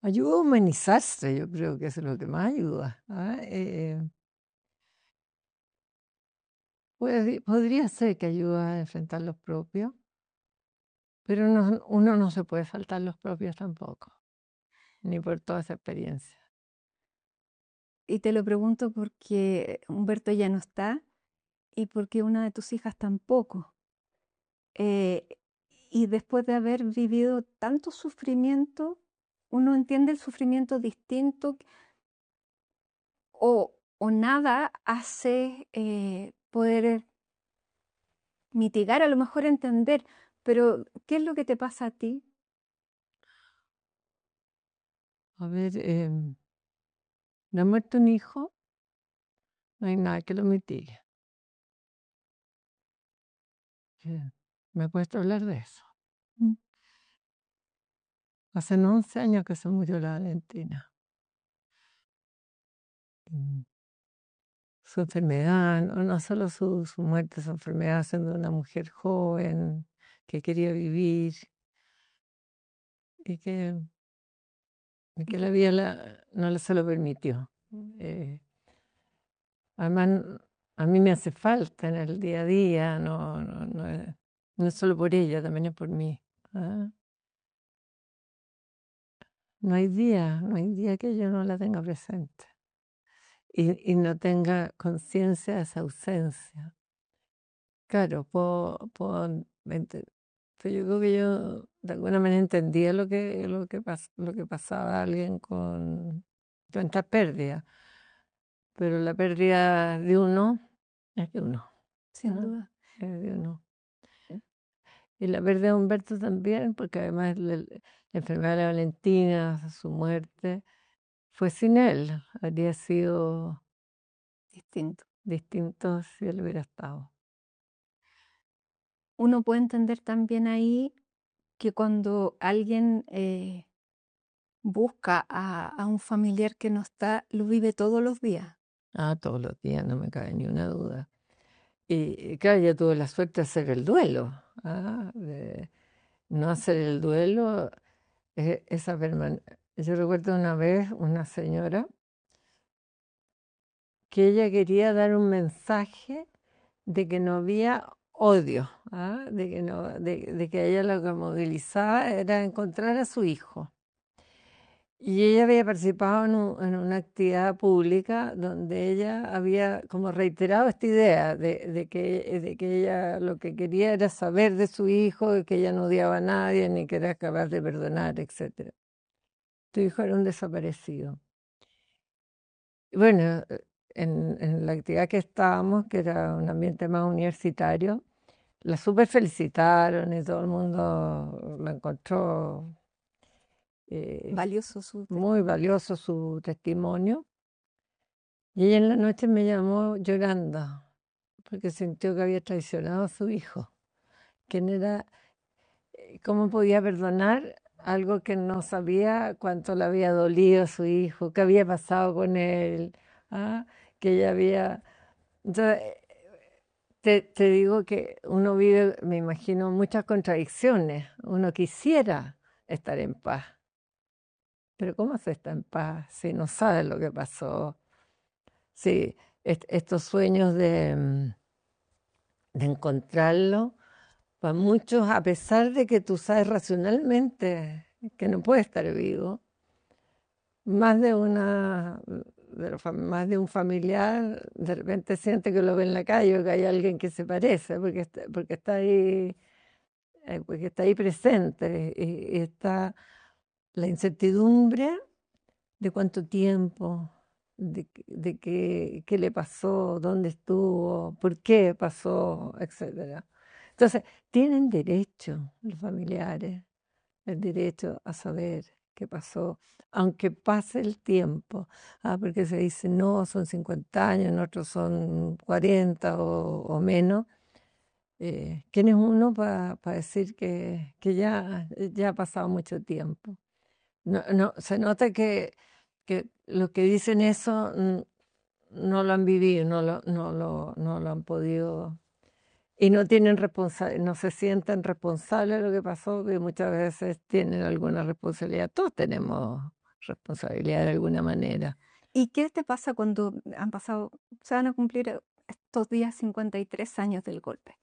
Ayuda a humanizarse, yo creo que eso es lo que más ayuda. Podría ser que ayuda a enfrentar los propios, pero uno no se puede saltar los propios tampoco, ni por toda esa experiencia. Y te lo pregunto porque Humberto ya no está y porque una de tus hijas tampoco. Y después de haber vivido tanto sufrimiento, uno entiende el sufrimiento distinto o nada hace poder mitigar, a lo mejor entender, pero ¿qué es lo que te pasa a ti? A ver, me ha muerto un hijo, no hay nada que lo mitigue. Me cuesta hablar de eso. Hace 11 años que se murió la Valentina. Su enfermedad, no solo su muerte, su enfermedad siendo una mujer joven que quería vivir y que la vida no se lo permitió. Además, a mí me hace falta en el día a día, no es solo por ella, también es por mí. No hay día que yo no la tenga presente y no tenga conciencia de esa ausencia. Claro, pero yo creo que yo de alguna manera entendía lo que pasaba a alguien con tantas pérdidas, pero la pérdida de uno es de uno. Sin duda. Es de uno. Y la pérdida de Humberto también, porque además la enfermedad de la Valentina, su muerte, fue sin él. Habría sido distinto si él hubiera estado. Uno puede entender también ahí que cuando alguien busca a un familiar que no está, lo vive todos los días. Todos los días, no me cabe ni una duda. Y claro, yo tuve la suerte de hacer el duelo. De no hacer el duelo, yo recuerdo una vez una señora que ella quería dar un mensaje de que no había odio, de que a ella lo que movilizaba era encontrar a su hijo. Y ella había participado en una actividad pública donde ella había como reiterado esta idea de que ella lo que quería era saber de su hijo, de que ella no odiaba a nadie, ni que era capaz de perdonar, etc. Tu hijo era un desaparecido. Y bueno, en la actividad que estábamos, que era un ambiente más universitario, la súper felicitaron y todo el mundo la encontró muy valioso su testimonio. Y ella en la noche me llamó llorando porque sintió que había traicionado a su hijo. ¿Quién era? ¿Cómo podía perdonar algo que no sabía cuánto le había dolido a su hijo, qué había pasado con él? Que ella había... Entonces, te digo que uno vive, me imagino, muchas contradicciones. Uno quisiera estar en paz. Pero ¿cómo se está en paz si no sabes lo que pasó? Si estos sueños de encontrarlo, para muchos, a pesar de que tú sabes racionalmente que no puede estar vivo, más de un familiar de repente siente que lo ve en la calle o que hay alguien que se parece, porque está ahí presente y está la incertidumbre de cuánto tiempo, de qué le pasó, dónde estuvo, por qué pasó, etc. Entonces, tienen derecho los familiares, el derecho a saber qué pasó, aunque pase el tiempo, porque se dice, no, son 50 años, en otros son 40 o menos. ¿Quién es uno para decir que ya ha pasado mucho tiempo? No, se nota que los que dicen eso no lo han vivido, no lo han podido, y no tienen no se sienten responsables de lo que pasó, que muchas veces tienen alguna responsabilidad. Todos tenemos responsabilidad de alguna manera. ¿Y qué te pasa cuando se van a cumplir estos días 53 años del golpe?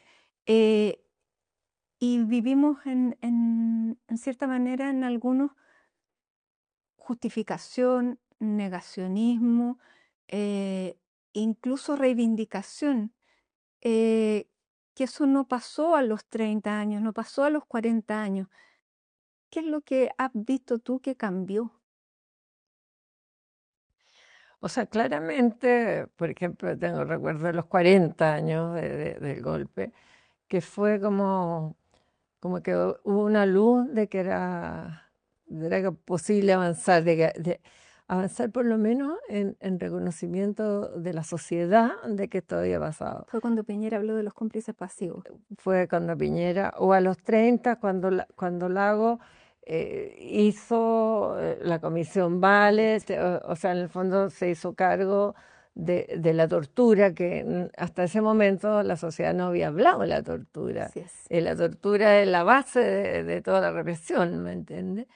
Y vivimos en cierta manera en algunos justificación, negacionismo, incluso reivindicación, que eso no pasó a los 30 años, no pasó a los 40 años. ¿Qué es lo que has visto tú que cambió? O sea, claramente, por ejemplo, tengo recuerdo de los 40 años del golpe, que fue como que hubo una luz de que era posible avanzar, de avanzar por lo menos en reconocimiento de la sociedad de que esto había pasado. Fue cuando Piñera habló de los cómplices pasivos. Fue cuando Piñera, o a los 30, cuando Lago hizo la comisión Vale, o sea, en el fondo se hizo cargo de la tortura, que hasta ese momento la sociedad no había hablado de la tortura. Así es. La tortura es la base de toda la represión, ¿me entiendes?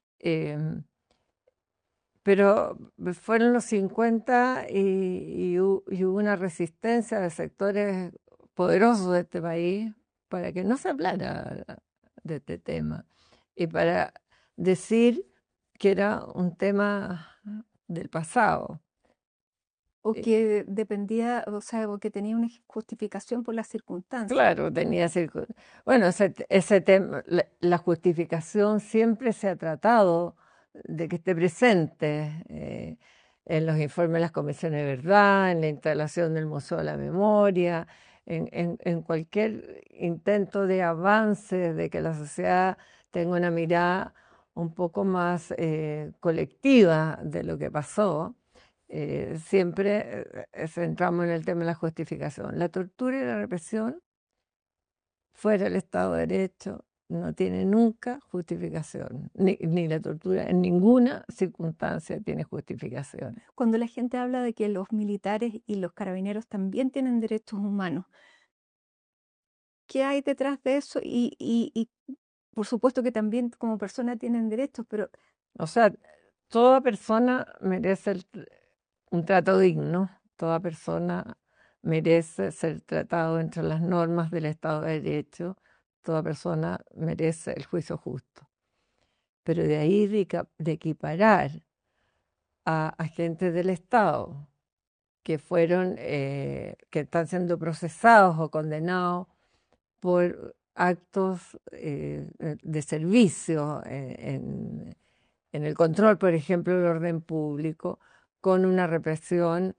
Pero fueron los 50 y hubo una resistencia de sectores poderosos de este país para que no se hablara de este tema y para decir que era un tema del pasado. O que dependía, o sea, o que tenía una justificación por las circunstancias. Claro, tenía bueno, ese tema, la justificación siempre se ha tratado de que esté presente en los informes de las comisiones de verdad, en la instalación del Museo de la Memoria, en cualquier intento de avance, de que la sociedad tenga una mirada un poco más colectiva de lo que pasó. Siempre centramos en el tema de la justificación. La tortura y la represión fuera del Estado de Derecho no tiene nunca justificación, ni la tortura en ninguna circunstancia tiene justificación. Cuando la gente habla de que los militares y los carabineros también tienen derechos humanos, ¿qué hay detrás de eso? Y por supuesto que también como persona tienen derechos, pero... O sea, toda persona merece un trato digno, toda persona merece ser tratado entre las normas del Estado de Derecho, toda persona merece el juicio justo. Pero de ahí de equiparar a agentes del Estado que están siendo procesados o condenados por actos de servicio en el control, por ejemplo, del orden público, con una represión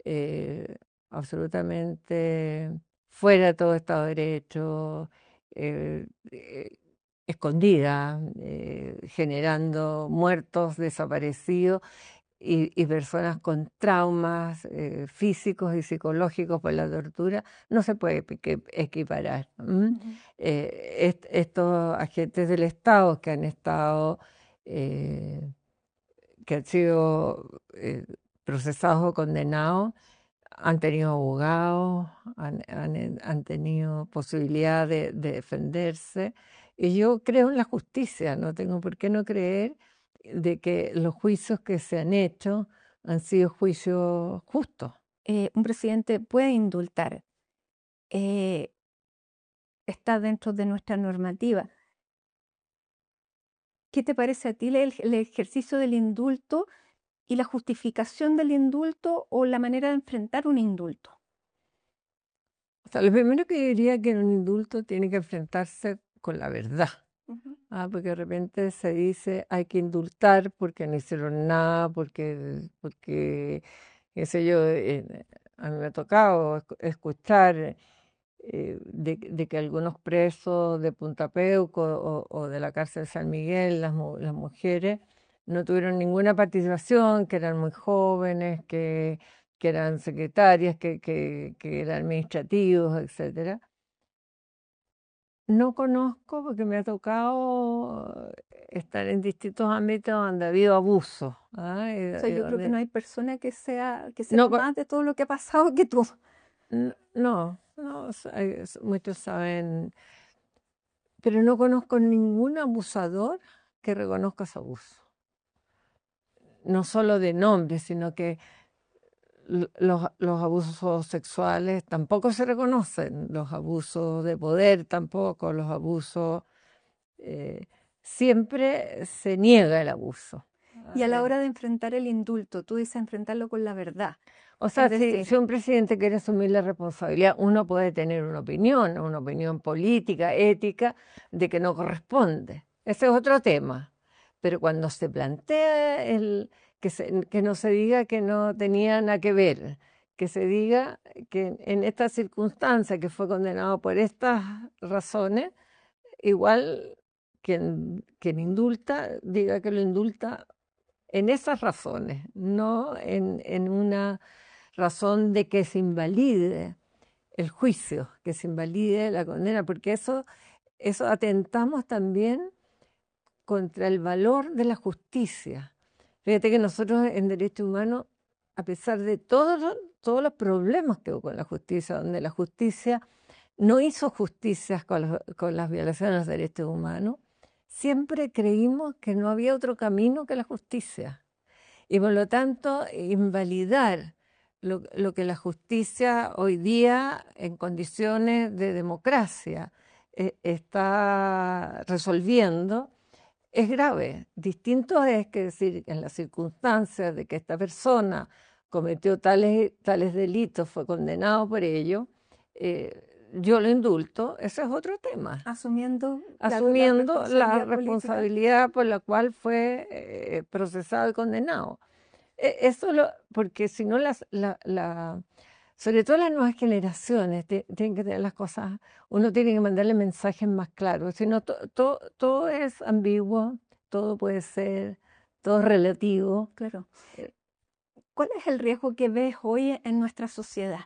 absolutamente fuera de todo Estado de Derecho, escondida, generando muertos, desaparecidos y personas con traumas físicos y psicológicos por la tortura, no se puede equiparar. Estos agentes del Estado que han estado... que han sido procesados o condenados, han tenido abogados, han tenido posibilidad de defenderse. Y yo creo en la justicia, no tengo por qué no creer de que los juicios que se han hecho han sido juicios justos. Un presidente puede indultar, está dentro de nuestra normativa. ¿Qué te parece a ti el ejercicio del indulto y la justificación del indulto o la manera de enfrentar un indulto? O sea, lo primero que diría que un indulto tiene que enfrentarse con la verdad. Porque de repente se dice hay que indultar porque no hicieron nada, porque qué sé yo, a mí me ha tocado escuchar de que algunos presos de Punta Peuco o de la cárcel de San Miguel, las mujeres, no tuvieron ninguna participación, que eran muy jóvenes, que eran secretarias, que eran administrativos, etcétera. No conozco porque me ha tocado estar en distintos ámbitos donde ha habido abuso. O sea, yo creo que no hay persona que sepa más de todo lo que ha pasado que tú. No, muchos saben, pero no conozco ningún abusador que reconozca su abuso. no solo de nombre, sino que los abusos sexuales tampoco se reconocen, los abusos de poder tampoco, los abusos, siempre se niega el abuso. Y a la hora de enfrentar el indulto, tú dices enfrentarlo con la verdad. O sea, si un presidente quiere asumir la responsabilidad, uno puede tener una opinión política, ética, de que no corresponde. Ese es otro tema. Pero cuando se plantea que no se diga que no tenía nada que ver, que se diga que en esta circunstancia que fue condenado por estas razones, igual quien indulta, diga que lo indulta en esas razones, no en una razón de que se invalide el juicio, que se invalide la condena, porque eso atentamos también contra el valor de la justicia. Fíjate que nosotros en derechos humanos, a pesar de todos los problemas que hubo con la justicia, donde la justicia no hizo justicias con las violaciones de los derechos humanos, siempre creímos que no había otro camino que la justicia. Y por lo tanto, invalidar lo que la justicia hoy día, en condiciones de democracia, está resolviendo, es grave. Distinto es que decir, en las circunstancias de que esta persona cometió tales delitos, fue condenado por ello, yo lo indulto, ese es otro tema. Asumiendo la responsabilidad por la cual fue procesado y condenado. Porque si no, sobre todo las nuevas generaciones tienen que tener las cosas, uno tiene que mandarle mensajes más claros, si no todo es ambiguo, todo puede ser, todo es relativo. Claro. ¿Cuál es el riesgo que ves hoy en nuestra sociedad?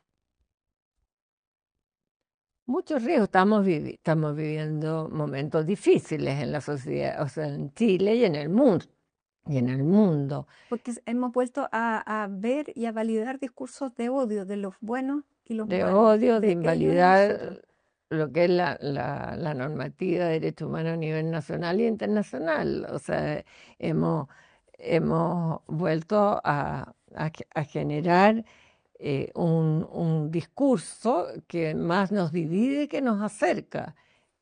Muchos riesgos. Estamos viviendo momentos difíciles en la sociedad, o sea, en Chile y en el mundo. Porque hemos vuelto a ver y a validar discursos de odio de los buenos y los malos. De odio, de invalidar lo que es la normativa de derechos humanos a nivel nacional e internacional. O sea, hemos vuelto a generar un discurso que más nos divide que nos acerca.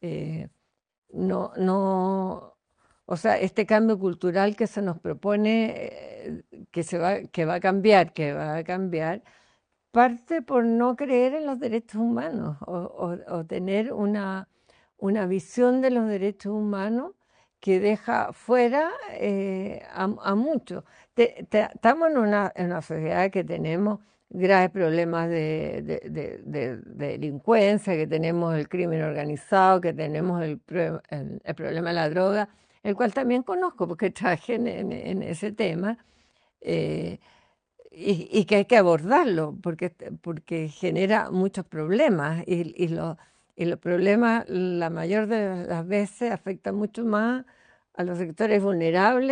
O sea, este cambio cultural que se nos propone, que va a cambiar, parte por no creer en los derechos humanos o tener una visión de los derechos humanos que deja fuera a muchos. Estamos en una sociedad que tenemos graves problemas de delincuencia, que tenemos el crimen organizado, que tenemos el problema de la droga, el cual también conozco porque trabajé en ese tema, y que hay que abordarlo porque genera muchos problemas y los problemas la mayor de las veces afectan mucho más a los sectores vulnerables